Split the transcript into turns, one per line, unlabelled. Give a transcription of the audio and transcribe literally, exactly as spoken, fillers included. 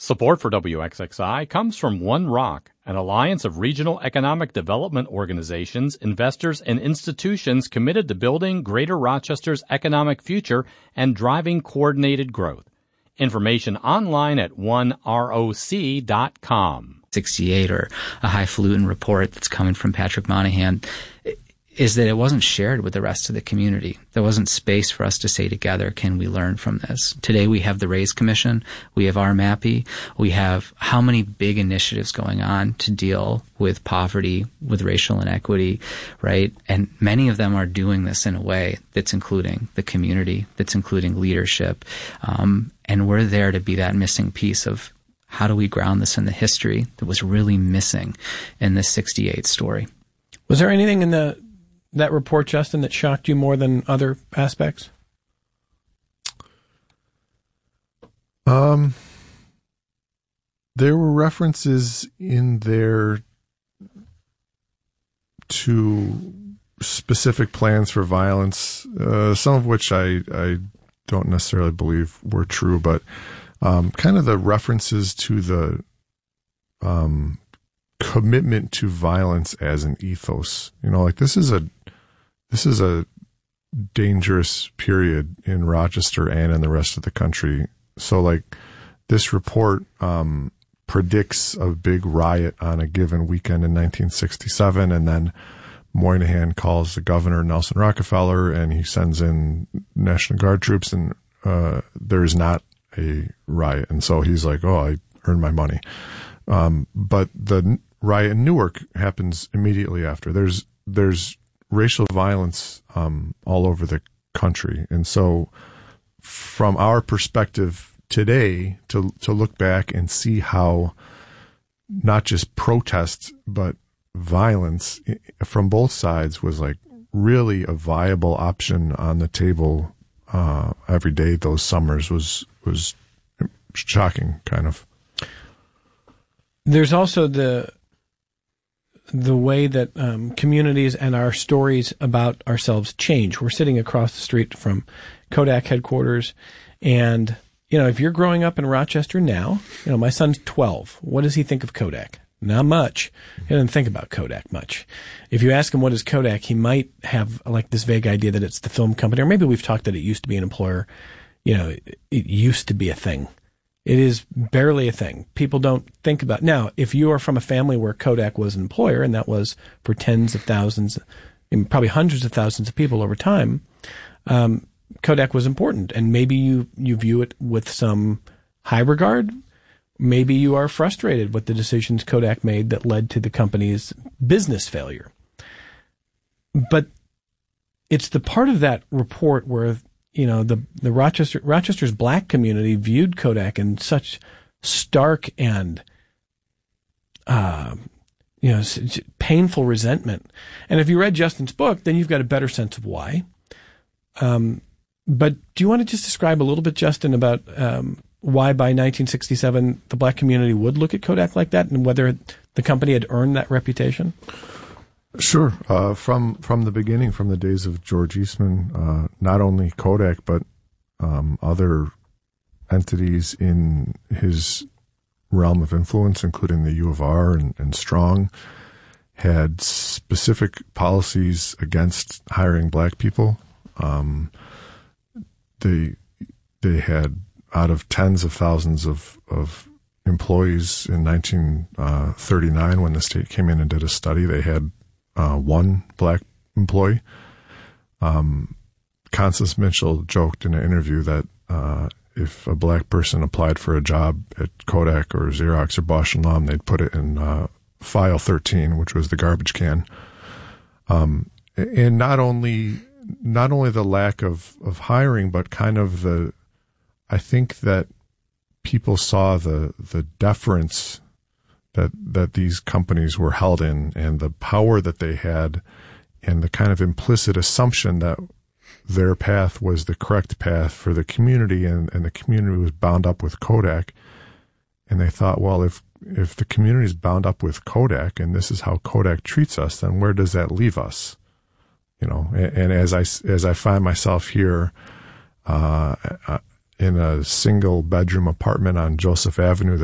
Support for W X X I comes from One Rock, an alliance of regional economic development organizations, investors, and institutions committed to building Greater Rochester's economic future and driving coordinated growth. Information online at one roc dot com.
sixty-eight, or a highfalutin report that's coming from Patrick Monahan, is that it wasn't shared with the rest of the community. There wasn't space for us to say together, can we learn from this? Today we have the Raise Commission, we have R MAPI, we have how many big initiatives going on to deal with poverty, with racial inequity, right? And many of them are doing this in a way that's including the community, that's including leadership. Um, and we're there to be that missing piece of how do we ground this in the history that was really missing in this sixty-eight story.
Was there anything in the that report, Justin, that shocked you more than other aspects?
Um, there were references in there to specific plans for violence, uh, some of which I, I don't necessarily believe were true, but um, kind of the references to the um, commitment to violence as an ethos. You know, like this is a This is a dangerous period in Rochester and in the rest of the country. So, like, this report um, predicts a big riot on a given weekend in nineteen sixty-seven, and then Moynihan calls the governor, Nelson Rockefeller, and he sends in National Guard troops, and uh, there is not a riot. And so he's like, oh, I earned my money. Um, but the riot in Newark happens immediately after. There's there's racial violence um, all over the country. And so from our perspective today, to to look back and see how not just protest, but violence from both sides was like really a viable option on the table uh, every day those summers was, was shocking, kind of.
There's also the the way that um, communities and our stories about ourselves change. We're sitting across the street from Kodak headquarters, and, you know, if you're growing up in Rochester now, you know, my son's twelve. What does he think of Kodak? Not much. He doesn't think about Kodak much. If you ask him what is Kodak, he might have like this vague idea that it's the film company, or maybe we've talked that it used to be an employer. You know, it, it used to be a thing. It is barely a thing. People don't think about it. Now, if you are from a family where Kodak was an employer, and that was for tens of thousands, and probably hundreds of thousands of people over time, um, Kodak was important. And maybe you, you view it with some high regard. Maybe you are frustrated with the decisions Kodak made that led to the company's business failure. But it's the part of that report where, you know, the, the Rochester, Rochester's black community viewed Kodak in such stark and, uh, you know, painful resentment. And if you read Justin's book, then you've got a better sense of why. Um, but do you want to just describe a little bit, Justin, about, um, why by nineteen sixty-seven the black community would look at Kodak like that, and whether the company had earned that reputation?
Sure. Uh, from from the beginning, from the days of George Eastman, uh, not only Kodak, but um, other entities in his realm of influence, including the U of R and, and Strong, had specific policies against hiring black people. Um, they they had, out of tens of thousands of, of employees in nineteen thirty-nine, when the state came in and did a study, they had uh, one black employee. Um, Constance Mitchell joked in an interview that uh, if a black person applied for a job at Kodak or Xerox or Bausch and Lomb, they'd put it in uh, file thirteen, which was the garbage can. Um, and not only not only the lack of, of hiring, but kind of the I think that people saw the the deference that that these companies were held in, and the power that they had, and the kind of implicit assumption that their path was the correct path for the community, and, and the community was bound up with Kodak. And they thought, well, if if the community is bound up with Kodak, and this is how Kodak treats us, then where does that leave us? You know, and, and as I as I find myself here, uh, in a single bedroom apartment on Joseph Avenue